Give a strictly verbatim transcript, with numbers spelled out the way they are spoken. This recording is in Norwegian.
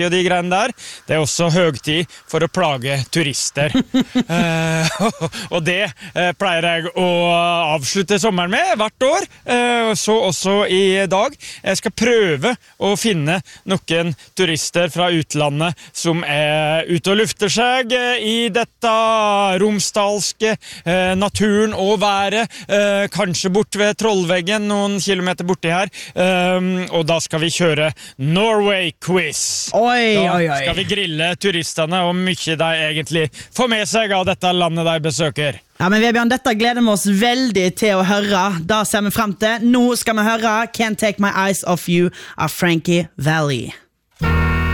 og de greiene der. Det er også høgtid for å plage turister. eh, og det eh, pleier jeg å avslutte sommeren med hvert år, eh, så også i dag. Jeg skal prøve å finne noen turister fra utlandet som er ute og lufter seg eh, i dette romsdalske eh, naturen og været, eh, kanskje bort ved Trollveggen, noen kilometer borti her, eh, og da skal vi kjøre Norway Quiz. Oi, Da oi, oi. skal vi grille turistene om mye de egentlig får med seg av dette landet de besøker. Ja, men Vebjørn, dette gleder vi oss veldig til å høre. Da ser vi frem til. Nå skal vi høre Can't Take My Eyes Off You av Frankie Valli.